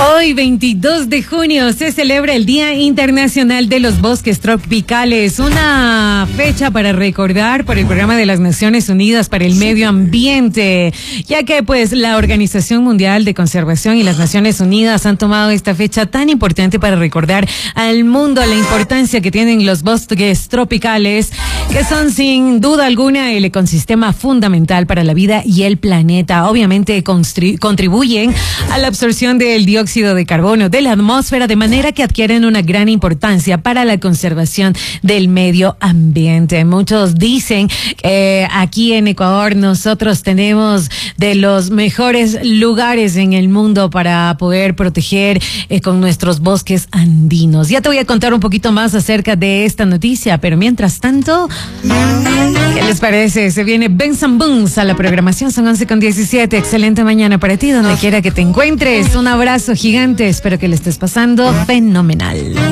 Hoy, 22 de junio, se celebra el Día Internacional de los Bosques Tropicales, una fecha para recordar por el Programa de las Naciones Unidas para el Medio Ambiente, ya que pues la Organización Mundial de Conservación y las Naciones Unidas han tomado esta fecha tan importante para recordar al mundo la importancia que tienen los bosques tropicales, que son sin duda alguna el ecosistema fundamental para la vida y el planeta. Obviamente contribuyen a la absorción del dióxido de carbono de la atmósfera, de manera que adquieren una gran importancia para la conservación del medio ambiente. Muchos dicen que aquí en Ecuador nosotros tenemos de los mejores lugares en el mundo para poder proteger con nuestros bosques andinos. Ya te voy a contar un poquito más acerca de esta noticia, pero mientras tanto, ¿qué les parece? Se viene Benson Boons a la programación, son 11:17. Excelente mañana para ti, donde quiera que te encuentres. Un abrazo gigante, espero que le estés pasando fenomenal.